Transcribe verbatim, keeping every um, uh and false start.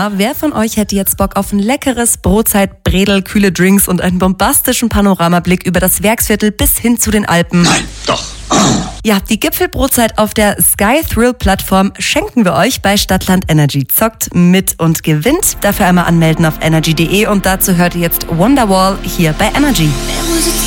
Ja, wer von euch hätte jetzt Bock auf ein leckeres Brotzeit, Bredel, kühle Drinks und einen bombastischen Panoramablick über das Werksviertel bis hin zu den Alpen? Nein, doch. Ja, die Gipfelbrotzeit auf der Sky Thrill Plattform schenken wir euch bei Stadtland Energy. Zockt mit und gewinnt. Dafür einmal anmelden auf energy punkt de und dazu hört ihr jetzt Wonderwall hier bei Energy.